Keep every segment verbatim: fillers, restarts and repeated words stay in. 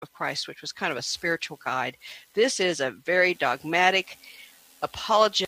of Christ, which was kind of a spiritual guide. This is a very dogmatic, apologetic,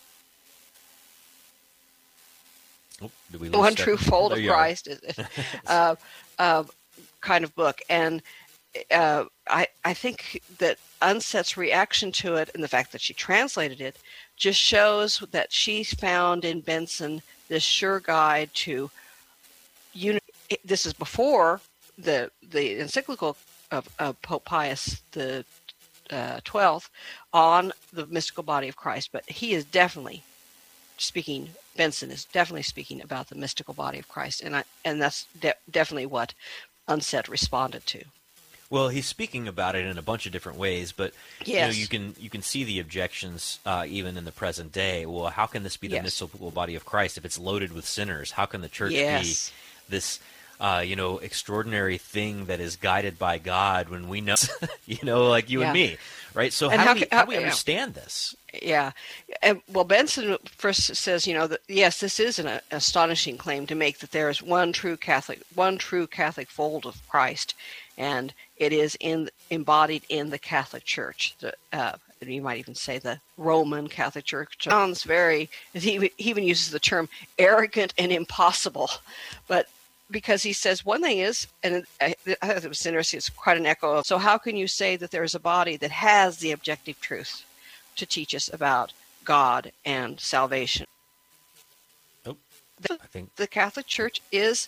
oh, did we lose one Stephanie? true fold There of you are. Christ uh, uh, kind of book. And uh, I, I think that Unset's reaction to it and the fact that she translated it just shows that she found in Benson this sure guide to unity. This is before the the encyclical of, of Pope Pius the uh, twelfth on the mystical body of Christ, but he is definitely speaking. Benson is definitely speaking about the mystical body of Christ, and I and that's de- definitely what Unset responded to. Well, he's speaking about it in a bunch of different ways, but Yes. you know, you can you can see the objections uh, even in the present day. Well, how can this be the Yes. mystical body of Christ if it's loaded with sinners? How can the church Yes. be this uh, you know extraordinary thing that is guided by God when we know, you know, like you Yeah. and me, right? So And how, how do we, ca- how do we how- yeah. understand this? Yeah. And, well, Benson first says, you know, that yes, this is an astonishing claim to make, that there is one true Catholic, one true Catholic fold of Christ, and it is in embodied in the Catholic Church. The, uh, you might even say the Roman Catholic Church. Sounds very, he, he even uses the term arrogant and impossible. But because he says one thing is, and I, I thought it was interesting, it's quite an echo of, so how can you say that there is a body that has the objective truth to teach us about God and salvation? Oh, The, I think the Catholic Church is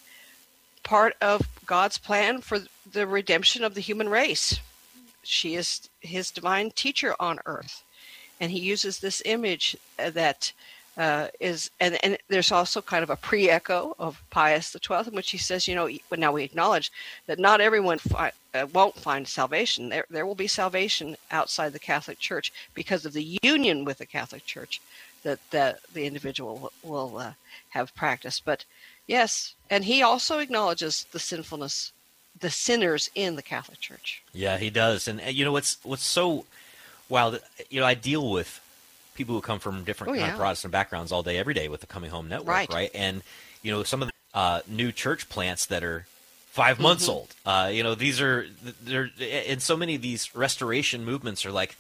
part of God's plan for the redemption of the human race. She is his divine teacher on earth. And he uses this image that uh, is, and, and there's also kind of a pre-echo of Pius the twelfth, in which he says, you know, now we acknowledge that not everyone fi- uh, won't find salvation. There, there will be salvation outside the Catholic Church because of the union with the Catholic Church that, that the individual will, will uh, have practiced. But yes, and he also acknowledges the sinfulness, the sinners in the Catholic Church. Yeah, he does. And uh, you know what's what's so wild? You know, I deal with people who come from different Oh, kind yeah. of Protestant backgrounds all day, every day with the Coming Home Network, Right. right? And you know, some of the uh, new church plants that are five months Mm-hmm. old. Uh, you know, these are they're and so many of these restoration movements are like,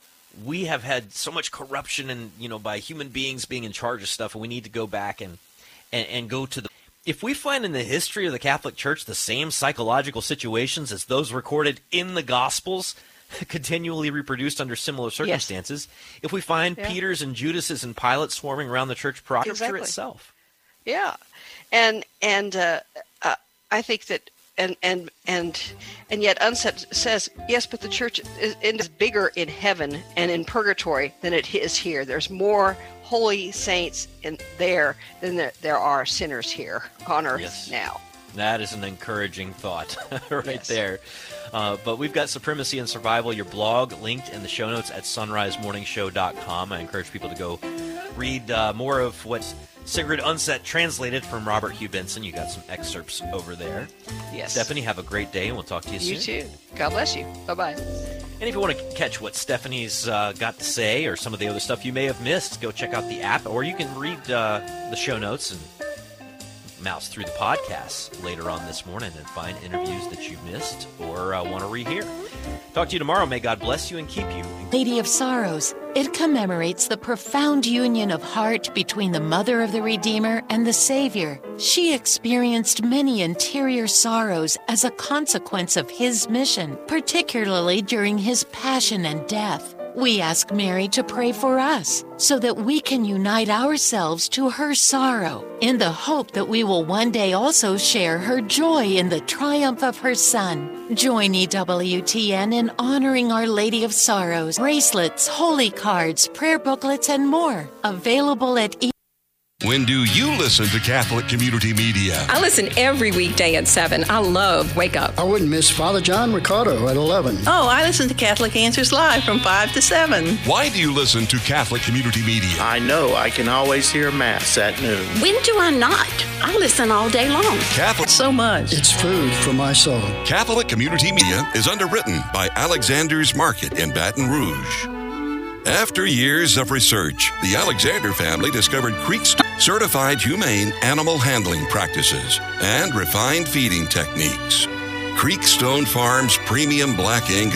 we have had so much corruption and you know by human beings being in charge of stuff, and we need to go back and and, and go to the. If we find in the history of the Catholic Church the same psychological situations as those recorded in the Gospels, continually reproduced under similar circumstances, yes. if we find Yeah. Peters and Judases and Pilates swarming around the church proper Exactly. itself. Yeah, and and uh, uh, I think that and and and and yet Unset says yes, but the church is, is bigger in heaven and in purgatory than it is here. There's more holy saints in there than there, there are sinners here on earth Yes. now. That is an encouraging thought right Yes. there. Uh, but we've got Supremacy and Survival, your blog, linked in the show notes at sunrise morning show dot com. I encourage people to go read uh, more of what Sigrid Undset translated from Robert Hugh Benson. You got some excerpts over there. Yes. Stephanie, have a great day, and we'll talk to you, You soon. too. God bless you. Bye-bye. And if you want to catch what Stephanie's uh, got to say or some of the other stuff you may have missed, go check out the app, or you can read uh, the show notes and mouse through the podcasts later on this morning and find interviews that you missed or uh, want to rehear. Talk to you tomorrow. May God bless you and keep you. Lady of Sorrows. It commemorates the profound union of heart between the Mother of the Redeemer and the Savior. She experienced many interior sorrows as a consequence of his mission, particularly during his passion and death. We ask Mary to pray for us so that we can unite ourselves to her sorrow in the hope that we will one day also share her joy in the triumph of her Son. Join E W T N in honoring Our Lady of Sorrows. Bracelets, holy cards, prayer booklets, and more. Available at E. When do you listen to Catholic Community Media? I listen every weekday at seven. I love Wake Up. I wouldn't miss Father John Ricardo at eleven. Oh, I listen to Catholic Answers Live from five to seven. Why do you listen to Catholic Community Media? I know I can always hear Mass at noon. When do I not? I listen all day long. Catholic so much. It's food for my soul. Catholic Community Media is underwritten by Alexander's Market in Baton Rouge. After years of research, the Alexander family discovered Creek's certified humane animal handling practices and refined feeding techniques. Creekstone Farms Premium Black Angus